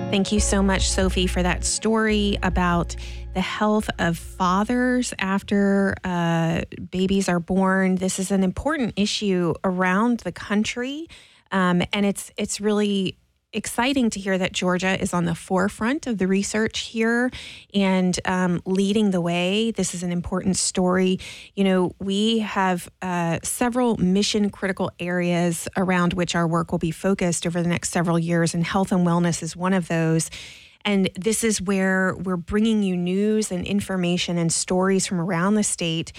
Thank you so much, Sophie, for that story about the health of fathers after babies are born. This is an important issue around the country, and it's really exciting to hear that Georgia is on the forefront of the research here and leading the way. This is an important story. You know, we have several mission critical areas around which our work will be focused over the next several years, and health and wellness is one of those. And this is where we're bringing you news and information and stories from around the state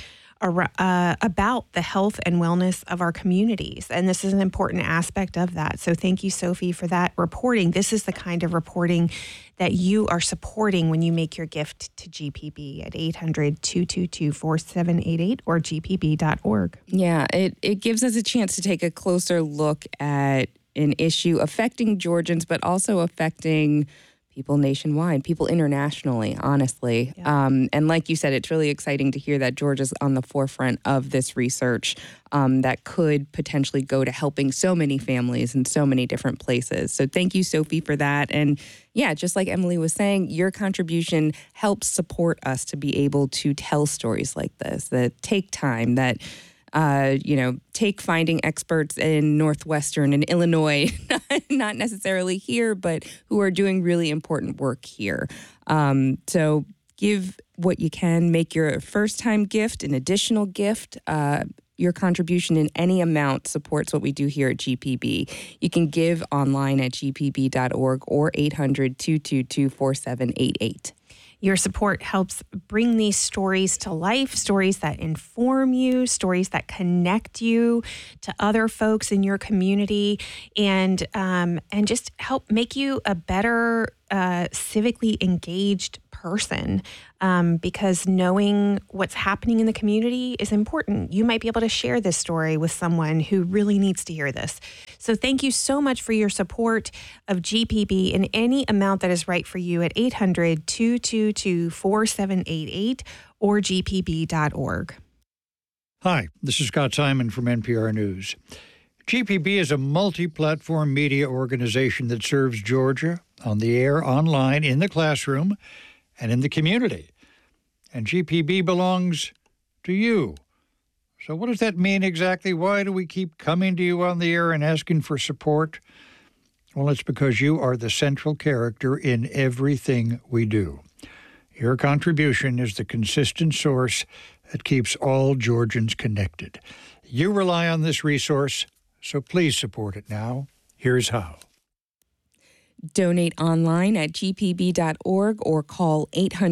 about the health and wellness of our communities. And this is an important aspect of that. So thank you, Sophie, for that reporting. This is the kind of reporting that you are supporting when you make your gift to GPB at 800-222-4788 or gpb.org. Yeah, it gives us a chance to take a closer look at an issue affecting Georgians, but also affecting people nationwide, people internationally, honestly. Yeah. And like you said, it's really exciting to hear that Georgia's on the forefront of this research that could potentially go to helping so many families in so many different places. So thank you, Sophie, for that. And yeah, just like Emily was saying, your contribution helps support us to be able to tell stories like this, that take time, that take finding experts in Northwestern and Illinois, not necessarily here, but who are doing really important work here. So give what you can, make your first-time gift an additional gift. Your contribution in any amount supports what we do here at GPB. You can give online at gpb.org or 800-222-4788. Your support helps bring these stories to life, stories that inform you, stories that connect you to other folks in your community, and just help make you a better civically engaged person, because knowing what's happening in the community is important. You might be able to share this story with someone who really needs to hear this. So thank you so much for your support of GPB in any amount that is right for you at 800-222-4788 or gpb.org. Hi, this is Scott Simon from NPR News. GPB is a multi-platform media organization that serves Georgia on the air, online, in the classroom, and in the community. And GPB belongs to you. So what does that mean exactly? Why do we keep coming to you on the air and asking for support? Well, it's because you are the central character in everything we do. Your contribution is the consistent source that keeps all Georgians connected. You rely on this resource, so please support it now. Here's how. Donate online at gpb.org or call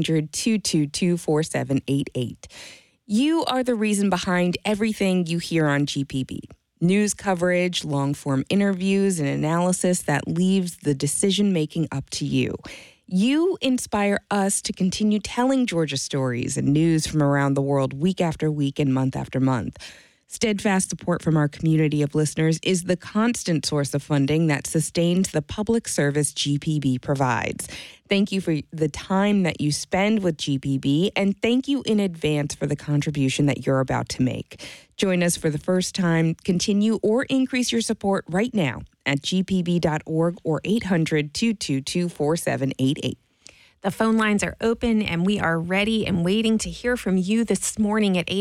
800-222-4788. You are the reason behind everything you hear on GPB. News coverage, long-form interviews, and analysis that leaves the decision-making up to you. You inspire us to continue telling Georgia stories and news from around the world week after week and month after month. Steadfast support from our community of listeners is the constant source of funding that sustains the public service GPB provides. Thank you for the time that you spend with GPB, and thank you in advance for the contribution that you're about to make. Join us for the first time. Continue or increase your support right now at gpb.org or 800-222-4788. The phone lines are open, and we are ready and waiting to hear from you this morning at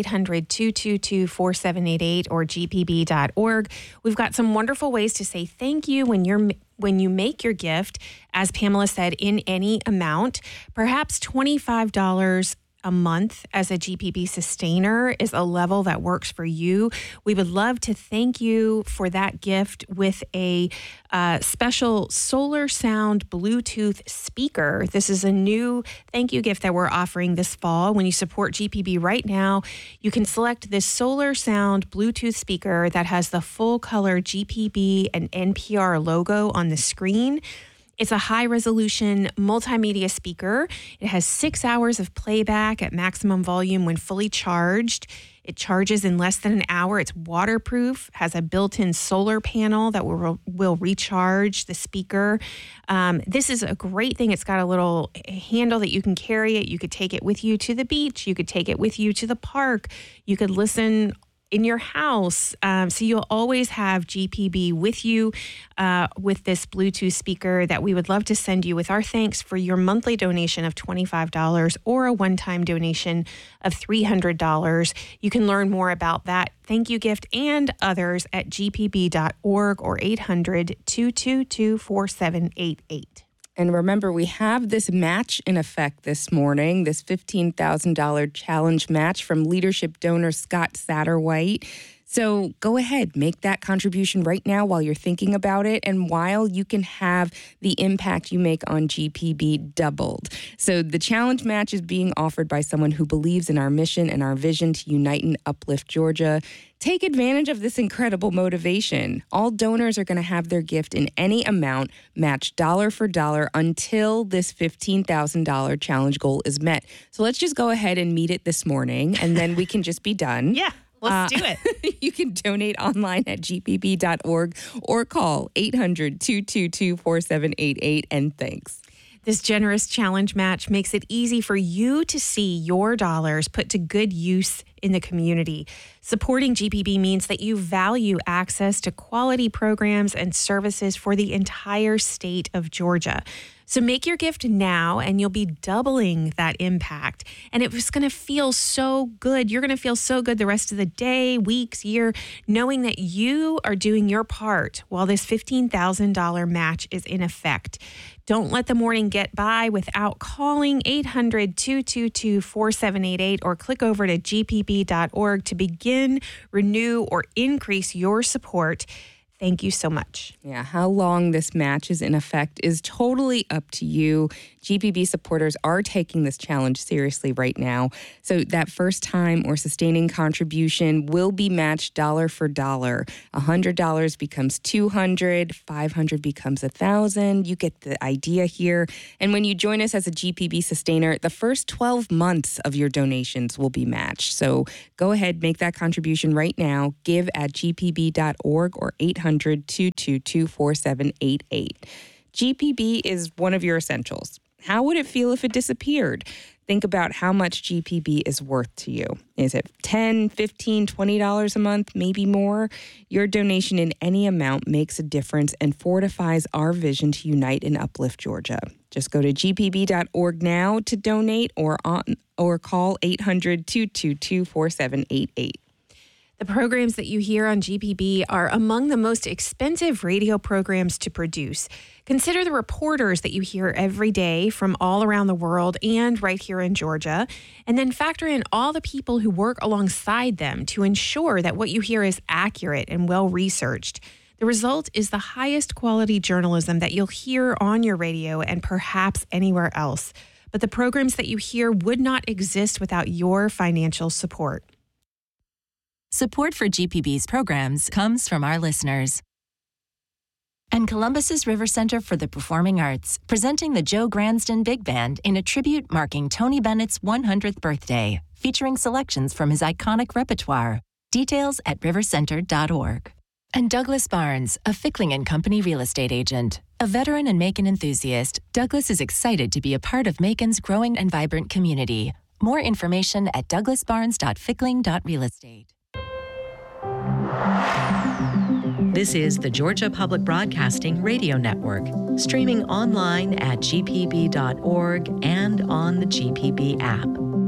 800-222-4788 or gpb.org. We've got some wonderful ways to say thank you when you make your gift, as Pamela said, in any amount. Perhaps $25 a month as a GPB sustainer is a level that works for you. We would love to thank you for that gift with a special Solar Sound Bluetooth speaker. This is a new thank you gift that we're offering this fall. When you support GPB right now, you can select this Solar Sound Bluetooth speaker that has the full color GPB and NPR logo on the screen. It's a high-resolution multimedia speaker. It has 6 hours of playback at maximum volume when fully charged. It charges in less than an hour. It's waterproof, has a built-in solar panel that will recharge the speaker. This is a great thing. It's got a little handle that you can carry it. You could take it with you to the beach. You could take it with you to the park. You could listen in your house. So you'll always have GPB with you with this Bluetooth speaker that we would love to send you with our thanks for your monthly donation of $25 or a one-time donation of $300. You can learn more about that thank you gift and others at gpb.org or 800-222-4788. And remember, we have this match in effect this morning, this $15,000 challenge match from leadership donor Scott Satterwhite. So go ahead, make that contribution right now while you're thinking about it and while you can have the impact you make on GPB doubled. So the challenge match is being offered by someone who believes in our mission and our vision to unite and uplift Georgia. Take advantage of this incredible motivation. All donors are going to have their gift in any amount matched dollar for dollar until this $15,000 challenge goal is met. So let's just go ahead and meet it this morning, and then we can just be done. Yeah. Let's do it. You can donate online at gpb.org or call 800-222-4788. And thanks. This generous challenge match makes it easy for you to see your dollars put to good use in the community. Supporting GPB means that you value access to quality programs and services for the entire state of Georgia. So make your gift now and you'll be doubling that impact. And it was going to feel so good. You're going to feel so good the rest of the day, weeks, year, knowing that you are doing your part while this $15,000 match is in effect. Don't let the morning get by without calling 800-222-4788 or click over to gpb.org to begin, renew, or increase your support. Thank you so much. Yeah, how long this match is in effect is totally up to you. GPB supporters are taking this challenge seriously right now. So that first time or sustaining contribution will be matched dollar for dollar. $100 becomes $200, $500 becomes $1,000. You get the idea here. And when you join us as a GPB sustainer, the first 12 months of your donations will be matched. So go ahead, make that contribution right now. Give at gpb.org or 800-222-4788. GPB is one of your essentials. How would it feel if it disappeared? Think about how much GPB is worth to you. Is it $10, $15, $20 a month, maybe more? Your donation in any amount makes a difference and fortifies our vision to unite and uplift Georgia. Just go to gpb.org now to donate or call 800-222-4788. The programs that you hear on GPB are among the most expensive radio programs to produce. Consider the reporters that you hear every day from all around the world and right here in Georgia, and then factor in all the people who work alongside them to ensure that what you hear is accurate and well-researched. The result is the highest quality journalism that you'll hear on your radio and perhaps anywhere else. But the programs that you hear would not exist without your financial support. Support for GPB's programs comes from our listeners. And Columbus's River Center for the Performing Arts, presenting the Joe Gransden Big Band in a tribute marking Tony Bennett's 100th birthday, featuring selections from his iconic repertoire. Details at rivercenter.org. And Douglas Barnes, a Fickling & Company real estate agent. A veteran and Macon enthusiast, Douglas is excited to be a part of Macon's growing and vibrant community. More information at douglasbarnes.fickling.realestate. This is the Georgia Public Broadcasting Radio Network, streaming online at gpb.org and on the GPB app.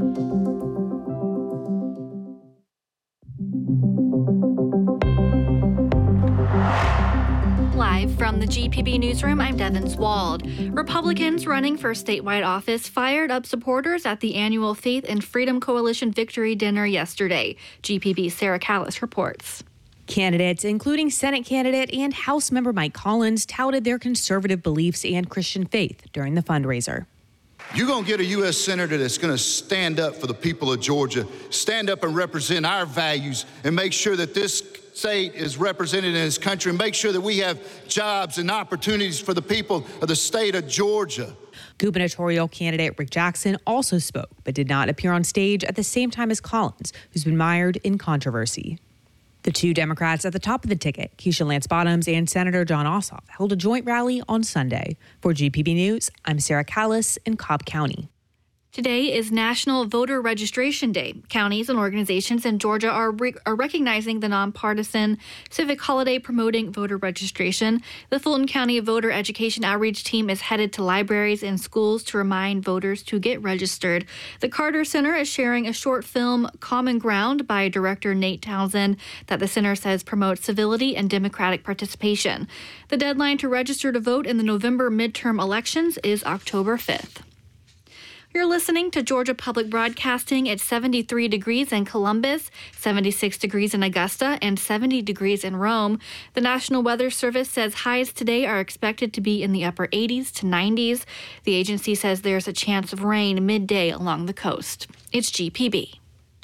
Live from the GPB newsroom, I'm Devin Swald. Republicans running for statewide office fired up supporters at the annual Faith and Freedom Coalition Victory Dinner yesterday. GPB's Sarah Callis reports. Candidates, including Senate candidate and House member Mike Collins, touted their conservative beliefs and Christian faith during the fundraiser. You're going to get a U.S. Senator that's going to stand up for the people of Georgia, stand up and represent our values, and make sure that this state is represented in this country, and make sure that we have jobs and opportunities for the people of the state of Georgia. Gubernatorial candidate Rick Jackson also spoke, but did not appear on stage at the same time as Collins, who's been mired in controversy. The two Democrats at the top of the ticket, Keisha Lance Bottoms and Senator Jon Ossoff, held a joint rally on Sunday. For GPB News, I'm Sarah Callis in Cobb County. Today is National Voter Registration Day. Counties and organizations in Georgia are recognizing the nonpartisan civic holiday promoting voter registration. The Fulton County Voter Education Outreach Team is headed to libraries and schools to remind voters to get registered. The Carter Center is sharing a short film, Common Ground, by director Nate Townsend, that the center says promotes civility and democratic participation. The deadline to register to vote in the November midterm elections is October 5th. You're listening to Georgia Public Broadcasting at 73 degrees in Columbus, 76 degrees in Augusta, and 70 degrees in Rome. The National Weather Service says highs today are expected to be in the upper 80s to 90s. The agency says there's a chance of rain midday along the coast. It's GPB.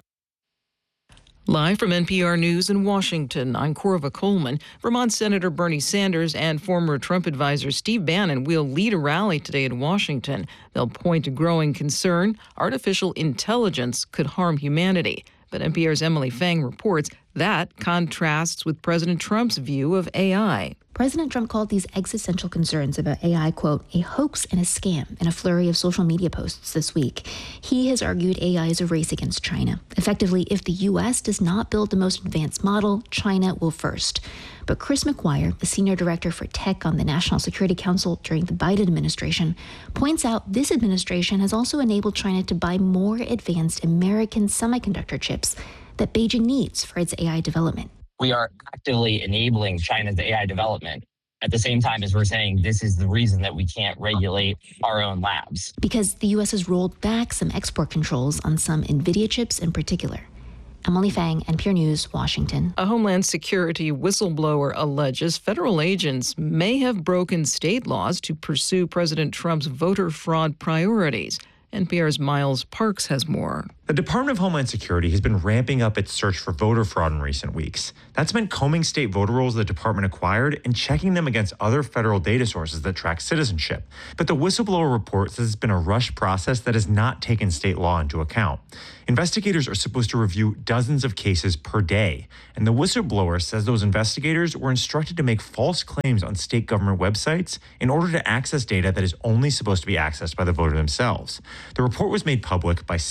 Live from NPR News in Washington, I'm Corva Coleman. Vermont Senator Bernie Sanders and former Trump advisor Steve Bannon will lead a rally today in Washington. They'll point to growing concern artificial intelligence could harm humanity. But NPR's Emily Fang reports that contrasts with President Trump's view of AI. President Trump called these existential concerns about AI, quote, a hoax and a scam in a flurry of social media posts this week. He has argued AI is a race against China. Effectively, if the U.S. does not build the most advanced model, China will first. But Chris McGuire, the senior director for tech on the National Security Council during the Biden administration, points out this administration has also enabled China to buy more advanced American semiconductor chips that Beijing needs for its AI development. We are actively enabling China's AI development at the same time as we're saying this is the reason that we can't regulate our own labs. Because the U.S. has rolled back some export controls on some NVIDIA chips in particular. Emily Fang, NPR News, Washington. A Homeland Security whistleblower alleges federal agents may have broken state laws to pursue President Trump's voter fraud priorities. NPR's Miles Parks has more. The Department of Homeland Security has been ramping up its search for voter fraud in recent weeks. That's meant combing state voter rolls the department acquired and checking them against other federal data sources that track citizenship. But the whistleblower report says it's been a rushed process that has not taken state law into account. Investigators are supposed to review dozens of cases per day, and the whistleblower says those investigators were instructed to make false claims on state government websites in order to access data that is only supposed to be accessed by the voter themselves. The report was made public by